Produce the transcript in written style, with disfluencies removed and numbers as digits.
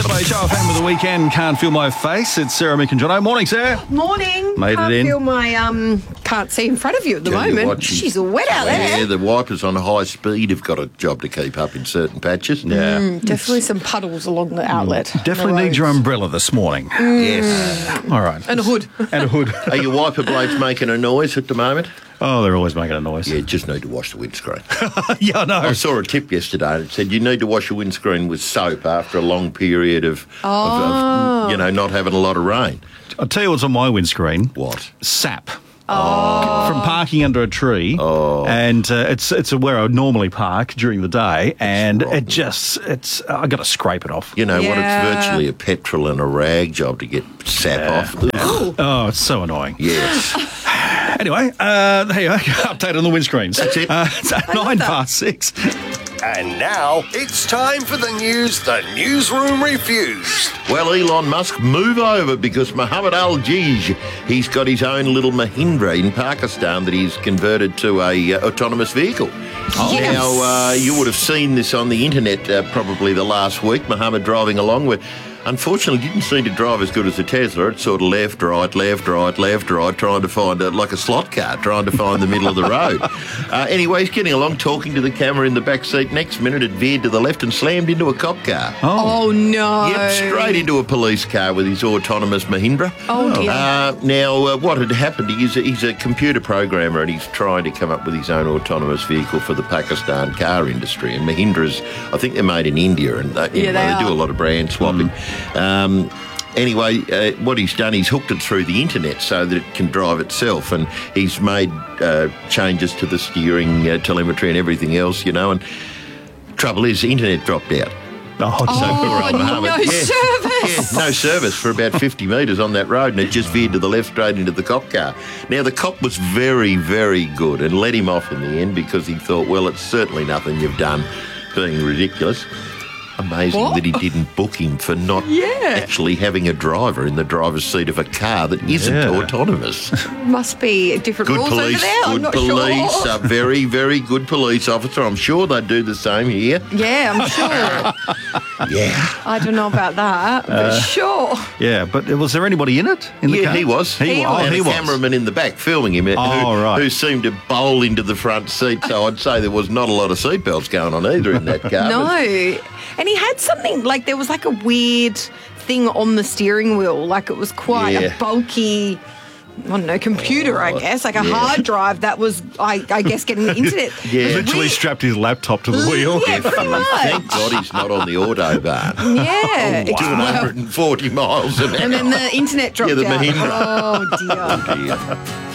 6:78 FM with the weekend. Can't feel my face. It's Sarah, Mick and Jono. Morning, Sarah. Morning. Made Can't it in. feel my can't see in front of you at the Tell you moment. what, She's wet out there. Yeah, the wipers on high speed have got a job to keep up in certain patches. Yeah. Definitely some puddles along the outlet. Definitely the need your roads. umbrella this morning. Yes. All right. And a hood. And a hood. Are your wiper blades making a noise at the moment? Oh, they're always making a noise. Yeah, just need to wash the windscreen. Yeah, I know. I saw a tip yesterday and it said you need to wash your windscreen with soap after a long period of not having a lot of rain. I'll tell you what's on my windscreen. What? Sap. From parking under a tree, and it's where I would normally park during the day, and I got to scrape it off. You know what? It's Yeah. virtually a petrol and a rag job to get sap off. Ugh. Oh, it's so annoying. Yes. Anyway, there you go. Update on the windscreens. That's it. It's 6:09. And now it's time for the news the newsroom refused. Well, Elon Musk, move over because Mohammed Al-Jej, he's got his own little Mahindra in Pakistan that he's converted to a autonomous vehicle. Yes. Now, you would have seen this on the internet probably the last week, Mohammed driving along with... Unfortunately, didn't seem to drive as good as a Tesla. It's sort of left, right, trying to find, like a slot car, trying to find the middle of the road. Anyway, he's getting along, talking to the camera in the back seat. Next minute, it veered to the left and slammed into a cop car. Oh, no. Yep, straight into a police car with his autonomous Mahindra. Oh, dear. Now, what had happened, he's a computer programmer and he's trying to come up with his own autonomous vehicle for the Pakistan car industry. And Mahindras, I think they're made in India and they do a lot of brand swapping. Anyway, what he's done, he's hooked it through the internet so that it can drive itself, and he's made changes to the steering, telemetry and everything else, and trouble is, the internet dropped out. No service. Yeah, no service for about 50 metres on that road, and it just veered to the left straight into the cop car. Now, the cop was very, very good and let him off in the end because he thought, well, it's certainly nothing you've done, being ridiculous. Amazing that he didn't book him for not actually having a driver in the driver's seat of a car that isn't autonomous. Must be different Good rules police, over there. I'm good not police, sure. a very, very good police officer. I'm sure they'd do the same here. Yeah, I'm sure. Yeah. I don't know about that, but sure. Yeah, but was there anybody in it? In the Yeah, car? he was. He was. And he a was. cameraman in the back filming him right. who seemed to bowl into the front seat. So I'd say there was not a lot of seatbelts going on either in that car. No. And he had something, like there was like a weird thing on the steering wheel. Like it was quite a bulky, I don't know, computer, I guess. Like a hard drive that was, I guess, getting the internet. Yeah. Literally Weird. strapped his laptop to the wheel. Yeah, pretty much. Thank God he's not on the Autobahn. Yeah. Doing 140 miles an hour. And then the internet dropped Yeah, the out. Mahindra. Oh, dear. Yeah.